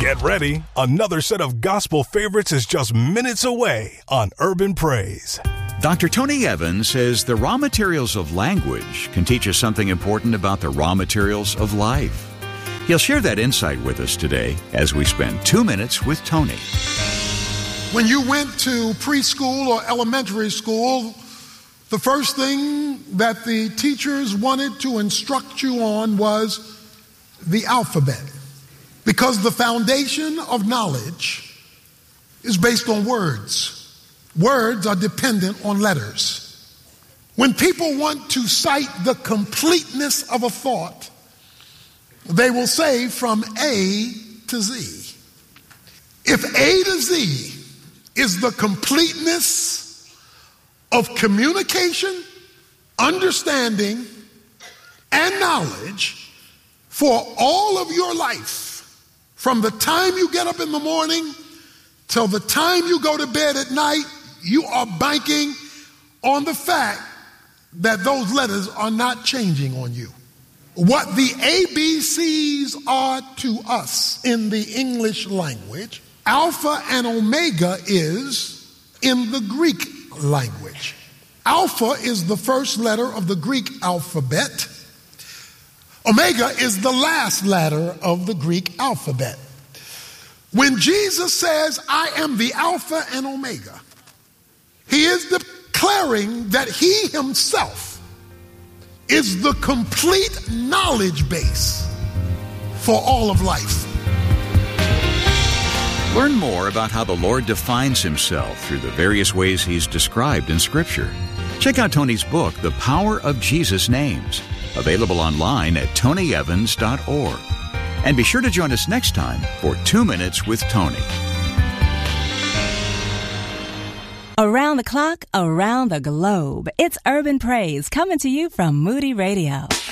Get ready. Another set of gospel favorites is just minutes away on Urban Praise. Dr. Tony Evans says the raw materials of language can teach us something important about the raw materials of life. He'll share that insight with us today as we spend 2 minutes with Tony. When you went to preschool or elementary school, the first thing that the teachers wanted to instruct you on was the alphabet. Because the foundation of knowledge is based on words. Words are dependent on letters. When people want to cite the completeness of a thought, they will say from A to Z. If A to Z is the completeness of communication, understanding, and knowledge for all of your life, from the time you get up in the morning till the time you go to bed at night, you are banking on the fact that those letters are not changing on you. What the ABCs are to us in the English language, Alpha and Omega is in the Greek language. Alpha is the first letter of the Greek alphabet. Omega is the last letter of the Greek alphabet. When Jesus says, I am the Alpha and Omega, he is declaring that he himself is the complete knowledge base for all of life. Learn more about how the Lord defines himself through the various ways he's described in Scripture. Check out Tony's book, The Power of Jesus' Names, available online at tonyevans.org. And be sure to join us next time for 2 Minutes with Tony. Around the clock, around the globe, it's Urban Praise coming to you from Moody Radio.